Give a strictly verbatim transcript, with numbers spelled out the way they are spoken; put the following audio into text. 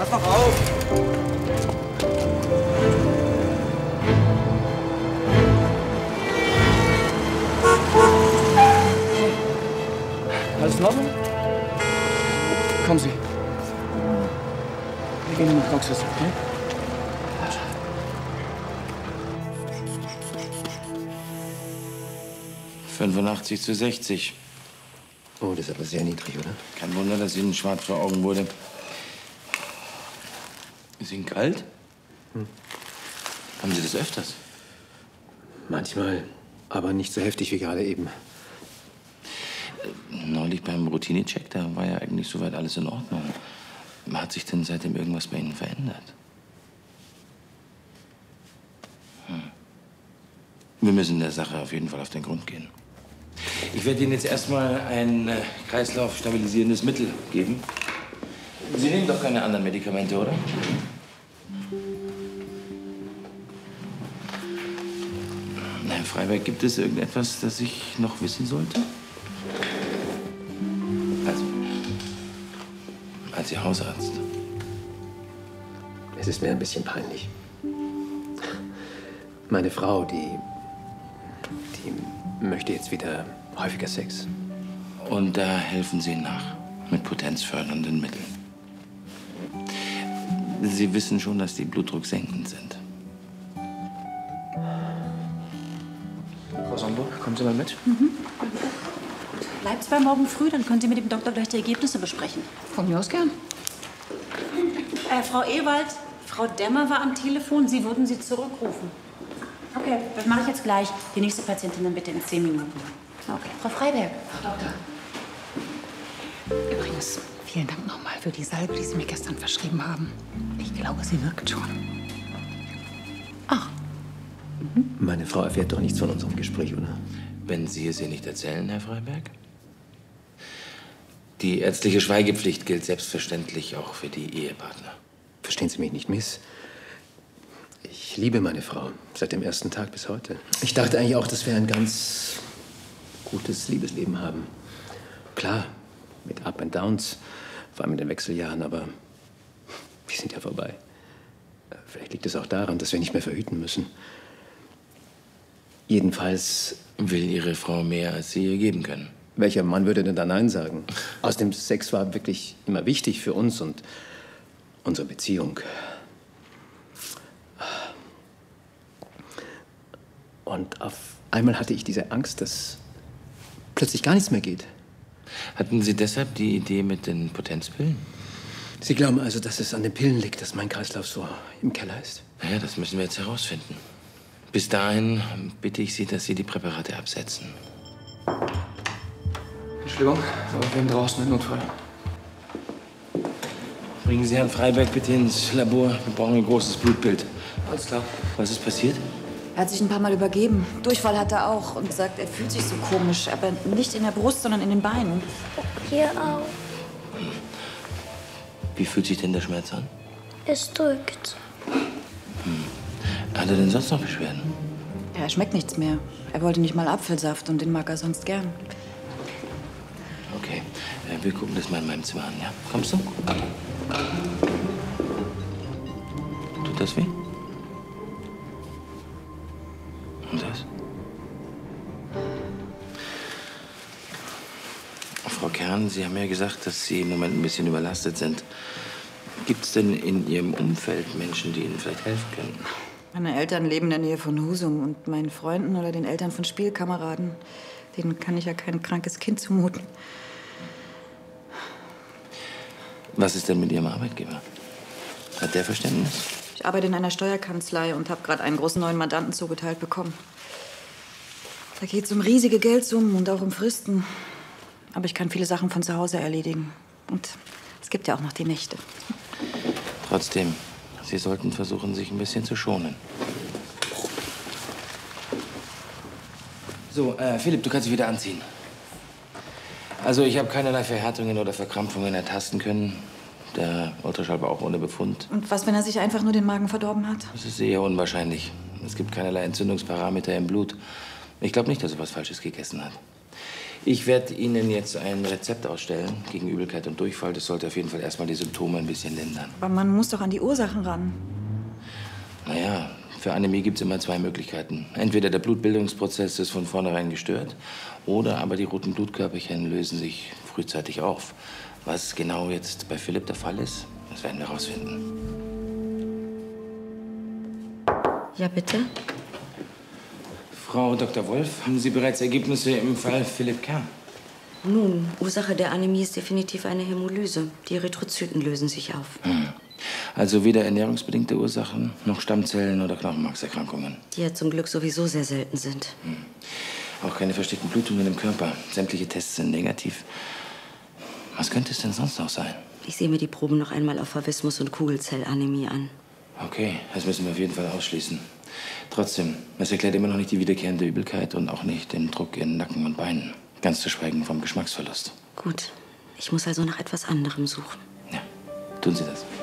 Pass doch auf! Alles in Ordnung? Kommen Sie. Wir gehen in die Praxis, okay? fünfundachtzig zu sechzig. Oh, das ist aber sehr niedrig, oder? Kein Wunder, dass Ihnen schwarz vor Augen wurde. Ist Ihnen kalt? Hm. Haben Sie das öfters? Manchmal, aber nicht so heftig wie gerade eben. Neulich beim Routinecheck, da war ja eigentlich soweit alles in Ordnung. Hat sich denn seitdem irgendwas bei Ihnen verändert? Hm. Wir müssen der Sache auf jeden Fall auf den Grund gehen. Ich werde Ihnen jetzt erstmal ein äh, kreislaufstabilisierendes Mittel geben. Sie nehmen doch keine anderen Medikamente, oder? Herr Freiberg, gibt es irgendetwas, das ich noch wissen sollte? Also, als Ihr Hausarzt. Es ist mir ein bisschen peinlich. Meine Frau, die, die möchte jetzt wieder häufiger Sex. Und da helfen Sie nach mit potenzfördernden Mitteln. Sie wissen schon, dass die Blutdruck senkend sind. Frau Somburg, kommen Sie mal mit. Mhm. Bleibt zwar morgen früh, dann können Sie mit dem Doktor gleich die Ergebnisse besprechen. Von mir aus gern. Äh, Frau Ewald, Frau Dämmer war am Telefon. Sie würden Sie zurückrufen. Okay, das mache ich jetzt gleich. Die nächste Patientin dann bitte in zehn Minuten. Okay. Frau Freiberg. Frau Doktor. Übrigens, vielen Dank nochmal für die Salbe, die Sie mir gestern verschrieben haben. Ich glaube, sie wirkt schon. Ach. Mhm. Meine Frau erfährt doch nichts von unserem Gespräch, oder? Wenn Sie es ihr nicht erzählen, Herr Freiberg? Die ärztliche Schweigepflicht gilt selbstverständlich auch für die Ehepartner. Verstehen Sie mich nicht miss. Ich liebe meine Frau, seit dem ersten Tag bis heute. Ich dachte eigentlich auch, dass wir ein ganz gutes Liebesleben haben. Klar, mit Up and Downs, vor allem in den Wechseljahren, aber die sind ja vorbei. Vielleicht liegt es auch daran, dass wir nicht mehr verhüten müssen. Jedenfalls... Will Ihre Frau mehr, als Sie ihr geben können? Welcher Mann würde denn da Nein sagen? Außerdem, Sex war wirklich immer wichtig für uns und unsere Beziehung. Und auf einmal hatte ich diese Angst, dass plötzlich gar nichts mehr geht. Hatten Sie deshalb die Idee mit den Potenzpillen? Sie glauben also, dass es an den Pillen liegt, dass mein Kreislauf so im Keller ist? Ja, das müssen wir jetzt herausfinden. Bis dahin bitte ich Sie, dass Sie die Präparate absetzen. Entschuldigung, aber wir haben draußen einen Notfall. Bringen Sie Herrn Freiberg bitte ins Labor. Wir brauchen ein großes Blutbild. Alles klar. Was ist passiert? Er hat sich ein paar Mal übergeben. Durchfall hat er auch und sagt, er fühlt sich so komisch. Aber nicht in der Brust, sondern in den Beinen. Hier auch. Wie fühlt sich denn der Schmerz an? Es drückt. Hm. Hat er denn sonst noch Beschwerden? Ja, er schmeckt nichts mehr. Er wollte nicht mal Apfelsaft und den mag er sonst gern. Okay, äh, wir gucken das mal in meinem Zimmer an, ja? Kommst du? Tut das weh? Und das? Frau Kern, Sie haben ja gesagt, dass Sie im Moment ein bisschen überlastet sind. Gibt es denn in Ihrem Umfeld Menschen, die Ihnen vielleicht helfen können? Meine Eltern leben in der Nähe von Husum und meinen Freunden oder den Eltern von Spielkameraden, denen kann ich ja kein krankes Kind zumuten. Was ist denn mit Ihrem Arbeitgeber? Hat der Verständnis? Ich arbeite in einer Steuerkanzlei und habe gerade einen großen neuen Mandanten zugeteilt bekommen. Da geht es um riesige Geldsummen und auch um Fristen. Aber ich kann viele Sachen von zu Hause erledigen. Und es gibt ja auch noch die Nächte. Trotzdem, Sie sollten versuchen, sich ein bisschen zu schonen. So, äh, Philipp, du kannst dich wieder anziehen. Also, ich habe keinerlei Verhärtungen oder Verkrampfungen ertasten können. Der Ultraschall war auch ohne Befund. Und was, wenn er sich einfach nur den Magen verdorben hat? Das ist eher unwahrscheinlich. Es gibt keinerlei Entzündungsparameter im Blut. Ich glaube nicht, dass er was Falsches gegessen hat. Ich werde Ihnen jetzt ein Rezept ausstellen gegen Übelkeit und Durchfall. Das sollte auf jeden Fall erstmal die Symptome ein bisschen lindern. Aber man muss doch an die Ursachen ran. Naja, für Anämie gibt es immer zwei Möglichkeiten. Entweder der Blutbildungsprozess ist von vornherein gestört, oder aber die roten Blutkörperchen lösen sich frühzeitig auf. Was genau jetzt bei Philipp der Fall ist, das werden wir herausfinden. Ja, bitte? Frau Doktor Wolf, haben Sie bereits Ergebnisse im Fall Philipp Kern? Nun, Ursache der Anämie ist definitiv eine Hämolyse. Die Erythrozyten lösen sich auf. Hm. Also weder ernährungsbedingte Ursachen, noch Stammzellen- oder Knochenmarkserkrankungen. Die ja zum Glück sowieso sehr selten sind. Hm. Auch keine versteckten Blutungen im Körper. Sämtliche Tests sind negativ. Was könnte es denn sonst noch sein? Ich sehe mir die Proben noch einmal auf Vavismus und Kugelzellanämie an. Okay, das müssen wir auf jeden Fall ausschließen. Trotzdem, das erklärt immer noch nicht die wiederkehrende Übelkeit und auch nicht den Druck in Nacken und Beinen. Ganz zu schweigen vom Geschmacksverlust. Gut, ich muss also nach etwas anderem suchen. Ja, tun Sie das.